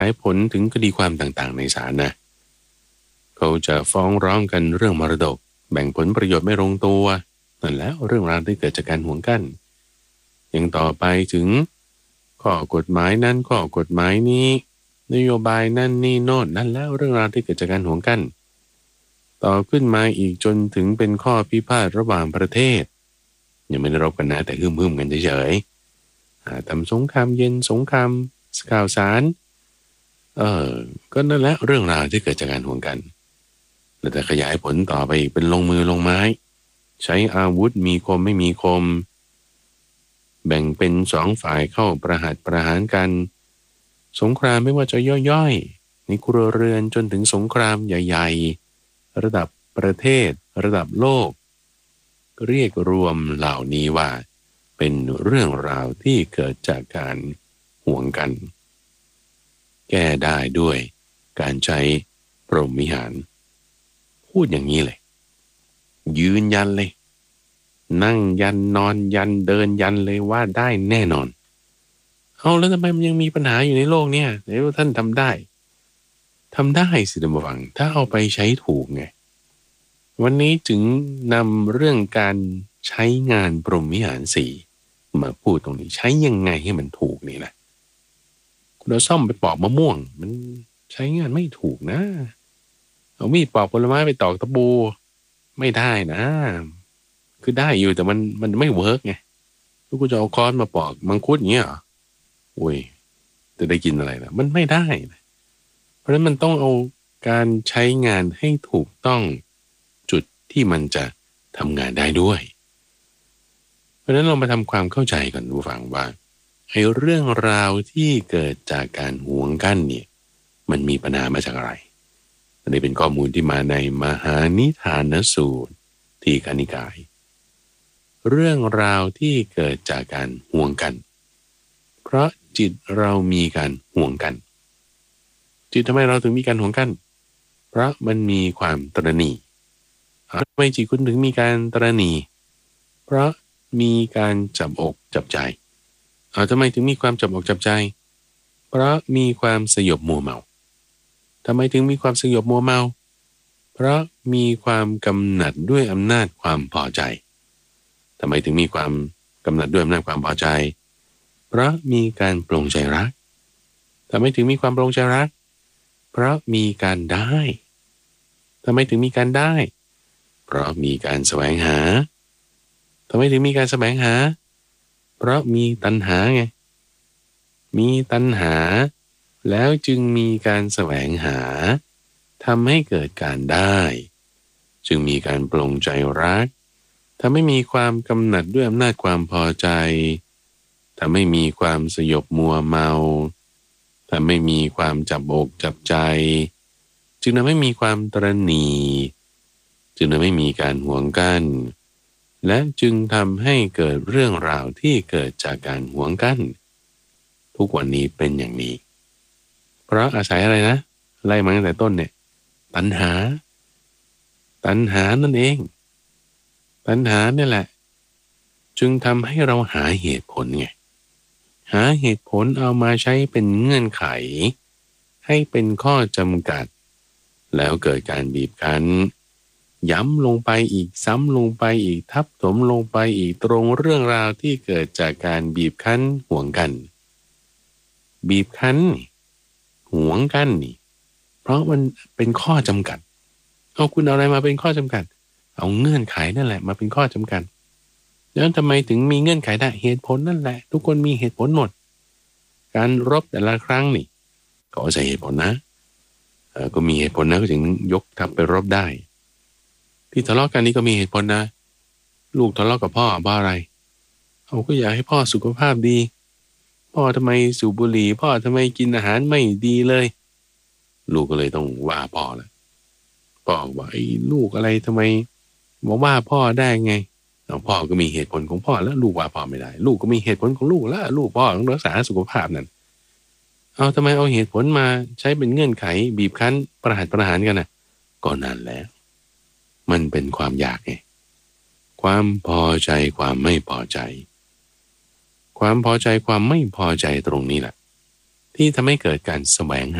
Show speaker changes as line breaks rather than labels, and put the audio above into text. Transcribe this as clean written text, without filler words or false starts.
ายผลถึงคดีความต่างๆในศาลนะเขาจะฟ้องร้องกันเรื่องมรดกแบ่งผลประโยชน์ไม่ลงตัวนั่นแล้วเรื่องราวที่เกิดจากการห่วงกันยังต่อไปถึงข้อกฎหมายนั้นข้อกฎหมายนี้นโยบายนั่นนี่โน่นนั่นแล้วเรื่องราวที่เกิดจากการห่วงกันต่อขึ้นมาอีกจนถึงเป็นข้อพิพาทระหว่างประเทศยังไม่ได้รบกันนะแต่ฮึ่มๆกันเฉยๆทำสงครามเย็นสงครามข่าวสารก็นั่นแหละเรื่องราวที่เกิดจากการห่วงกันแต่ขยายผลต่อไปอีกเป็นลงมือลงไม้ใช้อาวุธมีคมไม่มีคมแบ่งเป็นสองฝ่ายเข้าประหัตประหารกันสงครามไม่ว่าจะย่อยๆในครัวเรือนจนถึงสงครามใหญ่ๆระดับประเทศระดับโลกเรียกรวมเหล่านี้ว่าเป็นเรื่องราวที่เกิดจากการห่วงกันแก้ได้ด้วยการใช้พรหมวิหารพูดอย่างนี้เลยยืนยันเลยนั่งยันนอนยันเดินยันเลยว่าได้แน่นอนเอาแล้วทำไมมันยังมีปัญหาอยู่ในโลกเนี่ยเดี๋ยวท่านทำได้สิท่านผู้ฟังถ้าเอาไปใช้ถูกไงวันนี้จึงนำเรื่องการใช้งานพรหมวิหารสี่มาพูดตรงนี้ใช้ยังไงให้มันถูกนี่แหละคุณเอาซ่อมไปปอกมะม่วงมันใช้งานไม่ถูกนะเอามีดปอกผลไม้ไปตอกตะปูไม่ได้นะคือได้อยู่แต่มันไม่เวิร์กไงถ้ากูจะเอาค้อนมาปอกมังคุดอย่างเงี้ยเหรอโอ้ยจะได้กินอะไรนะมันไม่ได้นะเพราะฉะนั้นมันต้องเอาการใช้งานให้ถูกต้องจุดที่มันจะทำงานได้ด้วยเพราะฉะนั้นเรามาทำความเข้าใจกันดูฟังว่าไอ้เรื่องราวที่เกิดจากการหวงกันเนี่ยมันมีปัญหามาจากอะไรอันนี้เป็นข้อมูลที่มาในมหานิทานสูตรทีฆนิกายเรื่องราวที่เกิดจากการห่วงกันเพราะจิตเรามีการห่วงกันจิตทำไมเราถึงมีการห่วงกันเพราะมันมีความตระหนี่ทำไมจิตคุณถึงมีการตระหนี่เพราะมีการจับอกจับใจทำไมถึงมีความจับอกจับใจเพราะมีความสยบมัวเมาทำไมถึงมีความสยบมัวเมาเพราะมีความกำหนัดด้วยอำนาจความพอใจทำไมถึงมีความกำหนัดด้วยอำนาจความพอใจเพราะมีการปรงใจรักทำไมถึงมีความปรงใจรักเพราะมีการได้ทำไมถึงมีการได้เพราะมีการแสวงหาทำไมถึงมีการแสวงหาเพราะมีตัณหาไงมีตัณหาแล้วจึงมีการแสวงหาทำให้เกิดการได้จึงมีการปรงใจรักทำให้มีความกำหนัดด้วยอำนาจความพอใจทำให้มีความสยบมัวเมาทำให้มีความจับอกจับใจจึงทำให้มีความตระหนี่จึงทำให้มีการหวงกันและจึงทำให้เกิดเรื่องราวที่เกิดจากการหวงกันทุกวันนี้เป็นอย่างนี้เพราะอาศัยอะไรนะไล่มาตั้งแต่ต้นเนี่ยตัณหานั่นเองตัณหาเนี่ยแหละจึงทำให้เราหาเหตุผลไงหาเหตุผลเอามาใช้เป็นเงื่อนไขให้เป็นข้อจำกัดแล้วเกิดการบีบคั้นย้ำลงไปอีกซ้ำลงไปอีกทับถมลงไปอีกตรงเรื่องราวที่เกิดจากการบีบคั้นห่วงกันบีบคั้นห่วงกันนี่เพราะมันเป็นข้อจำกัดเอาคุณเอาอะไรมาเป็นข้อจำกัดเอาเงื่อนไขนั่นแหละมาเป็นข้อจำกัดแล้วทำไมถึงมีเงื่อนไขได้เหตุผลนั่นแหละทุกคนมีเหตุผลหมดการรบแต่ละครั้งนี่ก็ใช้เหตุผลนะก็มีเหตุผลนะก็ถึงยกทัพไปรบได้ที่ทะเลาะกันนี่ก็มีเหตุผลนะลูกทะเลาะกับพ่อบ้าอะไรเขาก็อยากให้พ่อสุขภาพดีพ่อทำไมสูบบุหรี่พ่อทำไมกินอาหารไม่ดีเลยลูกก็เลยต้องว่าพ่อละพ่อว่าไอ้ลูกอะไรทำไมมาว่าพ่อได้ไงพ่อก็มีเหตุผลของพ่อแล้วลูกว่าพ่อไม่ได้ลูกก็มีเหตุผลของลูกแล้วลูกพ่อต้องรักษาสุขภาพนั่นเอาทำไมเอาเหตุผลมาใช้เป็นเงื่อนไขบีบคั้นประหารกันนะก็นั่นแหละมันเป็นความอยากไงความพอใจความไม่พอใจความพอใจความไม่พอใจตรงนี้แหละที่ทำให้เกิดการแสวง